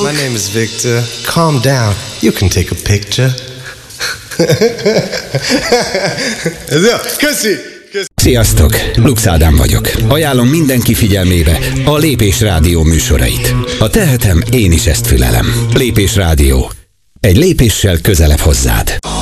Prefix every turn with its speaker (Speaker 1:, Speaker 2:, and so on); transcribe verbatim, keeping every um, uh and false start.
Speaker 1: My name is Victor. Calm down. You can take a picture. Ez jó. Köszi!
Speaker 2: Sziasztok! Lux Ádám vagyok. Ajánlom mindenki figyelmébe a Lépés Rádió műsorait. Ha tehetem, én is ezt fülelem. Lépés Rádió. Egy lépéssel közelebb hozzád.